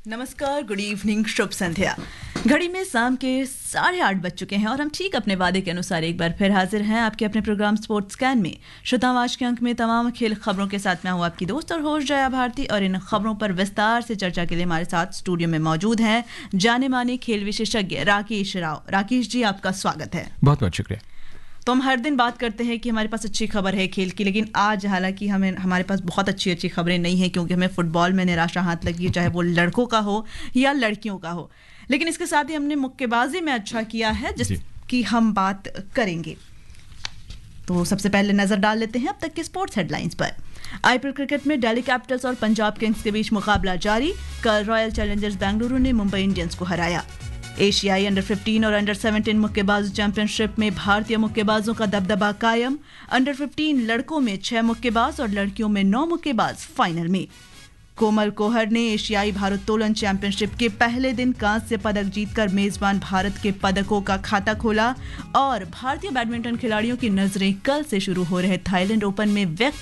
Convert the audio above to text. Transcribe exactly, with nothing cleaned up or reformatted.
नमस्कार, good evening, शुभ संध्या। घड़ी में शाम के साढ़े आठ बज चुके हैं और हम ठीक अपने वादे के अनुसार एक बार फिर हाजिर हैं आपके अपने प्रोग्राम स्पोर्ट्स स्कैन में। श्रोताओं, आज के अंक में तमाम खेल खबरों के साथ मैं हूं आपकी दोस्त और होस्ट जया भारती, और इन खबरों पर विस्तार से चर्चा के लिए हमारे साथ स्टूडियो में मौजूद हैं जाने माने खेल विशेषज्ञ राकेश राव। राकेश जी, आपका स्वागत है। बहुत बहुत शुक्रिया। तो हम हर दिन बात करते हैं कि हमारे पास अच्छी खबर है खेल की, लेकिन आज हालांकि हमें हमारे पास बहुत अच्छी अच्छी खबरें नहीं है, क्योंकि हमें फुटबॉल में निराशा हाथ लगी है, चाहे वो लड़कों का हो या लड़कियों का हो। लेकिन इसके साथ ही हमने मुक्केबाजी में अच्छा किया है, जिसकी हम बात करेंगे। तो सबसे पहले नजर डाल लेते हैं अब तक के स्पोर्ट्स हेडलाइंस पर। आईपीएल क्रिकेट में दिल्ली कैपिटल्स और पंजाब किंग्स के बीच मुकाबला जारी। कल रॉयल चैलेंजर्स बेंगलुरु ने मुंबई इंडियंस को हराया। एशियाई अंडर पंद्रह और अंडर सत्रह मुक्केबाजी चैंपियनशिप में भारतीय मुक्केबाजों का दबदबा कायम। अंडर पंद्रह लड़कों में छह मुक्केबाज और लड़कियों में नौ मुक्केबाज फाइनल में। कोमल कोहर ने एशियाई भारोत्तोलन चैंपियनशिप के पहले दिन कांस्य पदक जीतकर मेजबान भारत के पदकों का खाता खोला। और भारतीय बैडमिंटन खिलाड़ियों की नजरें कल से शुरू हो रहे थाईलैंड ओपन में व्यक्ति